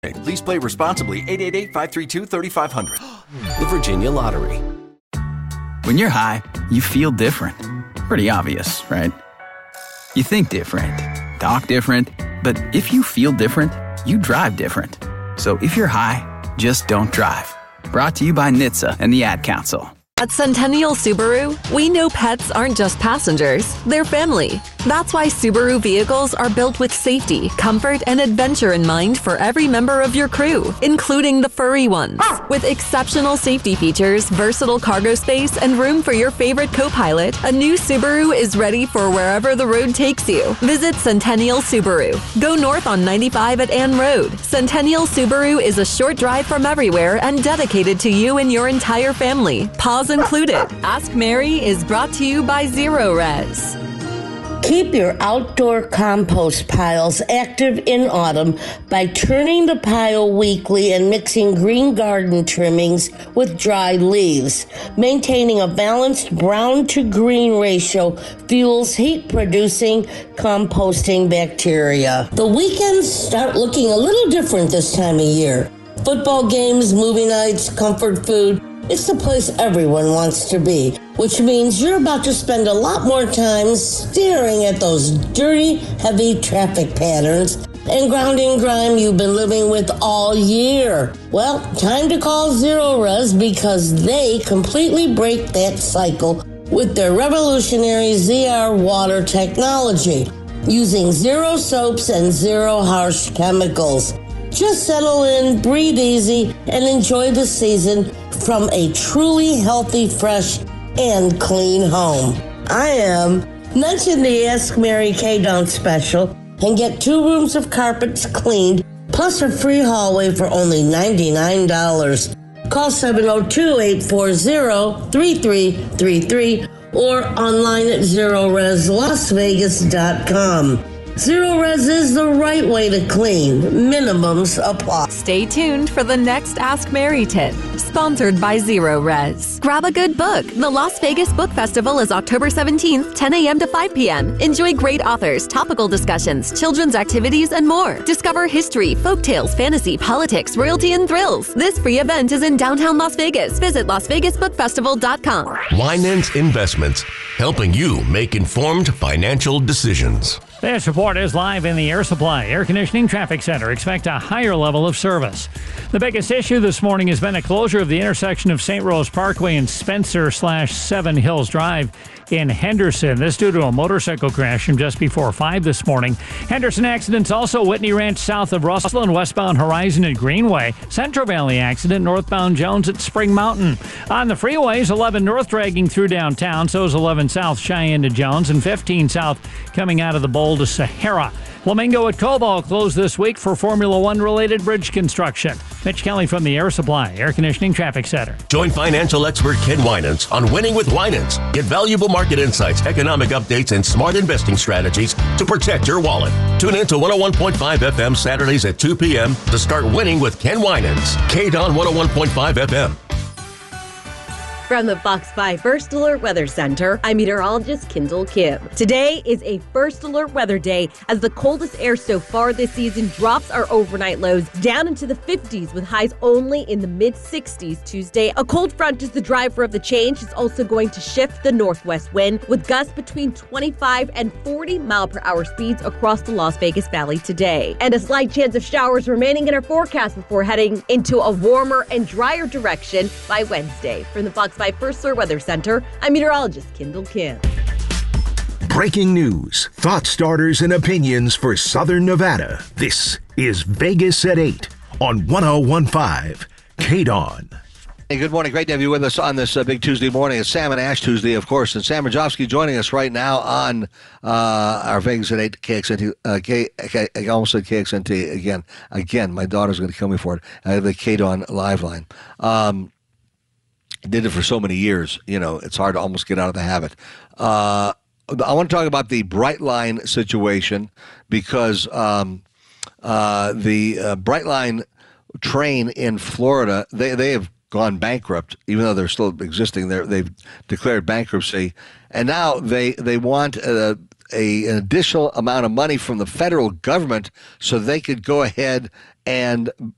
Please play responsibly. 888-532-3500. The Virginia Lottery. When you're high, you feel different. Pretty obvious, right? You think different, talk different, but if you feel different, you drive different. So if you're high, just don't drive. Brought to you by NHTSA and the Ad Council. At Centennial Subaru, we know pets aren't just passengers, they're family. That's why Subaru vehicles are built with safety, comfort, and adventure in mind for every member of your crew, including the furry ones. With exceptional safety features, versatile cargo space, and room for your favorite co-pilot, a new Subaru is ready for wherever the road takes you. Visit Centennial Subaru. Go north on 95 at Ann Road. Centennial Subaru is a short drive from everywhere and dedicated to you and your entire family. Pause included. Ask Mary is brought to you by Zero Res. Keep your outdoor compost piles active in autumn by turning the pile weekly and mixing green garden trimmings with dried leaves. Maintaining a balanced brown to green ratio fuels heat-producing composting bacteria. The weekends start looking a little different this time of year. Football games, movie nights, comfort food. It's the place everyone wants to be, which means you're about to spend a lot more time staring at those dirty, heavy traffic patterns and grounding grime you've been living with all year. Well, time to call Zero Res because they completely break that cycle with their revolutionary ZR water technology, using zero soaps and zero harsh chemicals. Just settle in, breathe easy, and enjoy the season from a truly healthy, fresh, and clean home. I am. Mention the Ask Mary Kay Down special and get 2 rooms of carpets cleaned, plus a free hallway for only $99. Call 702-840-3333 or online at ZeroResLasVegas.com. Zero Res is the right way to clean. Minimums apply. Stay tuned for the next Ask Mary tip, sponsored by Zero Res. Grab a good book. The Las Vegas Book Festival is October 17th, 10 a.m. to 5 p.m. Enjoy great authors, topical discussions, children's activities, and more. Discover history, folktales, fantasy, politics, royalty, and thrills. This free event is in downtown Las Vegas. Visit LasVegasBookFestival.com. Winans Investments, helping you make informed financial decisions. This report is live in the Air Supply Air Conditioning Traffic Center. Expect a higher level of service. The biggest issue this morning has been a closure of the intersection of St. Rose Parkway and Spencer/Seven Hills Drive in Henderson. This due to a motorcycle crash from just before 5 this morning. Henderson accidents also Whitney Ranch south of Russell and westbound Horizon at Greenway. Central Valley accident northbound Jones at Spring Mountain. On the freeways, 11 north dragging through downtown. So is 11 south Cheyenne to Jones and 15 south coming out of the Bowl to Sahara. Flamingo at Cobalt closed this week for Formula One related bridge construction. Mitch Kelly from the Air Supply Air Conditioning Traffic Center. Join financial expert Ken Winans on Winning with Winans. Get valuable market insights, economic updates, and smart investing strategies to protect your wallet. Tune in to 101.5 FM Saturdays at 2 p.m. to start winning with Ken Winans. KDON 101.5 FM. From the Fox 5 First Alert Weather Center, I'm meteorologist Kendall Kim. Today is a First Alert weather day as the coldest air so far this season drops our overnight lows down into the 50s with highs only in the mid-60s Tuesday. A cold front is the driver of the change. It's also going to shift the northwest wind with gusts between 25 and 40 mile-per-hour speeds across the Las Vegas Valley today. And a slight chance of showers remaining in our forecast before heading into a warmer and drier direction by Wednesday. From the Fox 5 First Alert Weather Center, I'm meteorologist Kendall Kim. Breaking news, thought starters, and opinions for Southern Nevada. This is Vegas at 8 on 101.5 KDON. Hey, good morning. Great to have you with us on this big Tuesday morning. It's Sam and Ash Tuesday, of course. And Sam Rajovsky joining us right now on our Vegas at 8 KXNT. I almost said KXNT again. Again, my daughter's going to kill me for it. The KDON live line. Did it for so many years, it's hard to almost get out of the habit. I want to talk about the Brightline situation because the Brightline train in Florida, they have gone bankrupt, even though they're still existing. They've declared bankruptcy, and now they want an additional amount of money from the federal government so they could go ahead and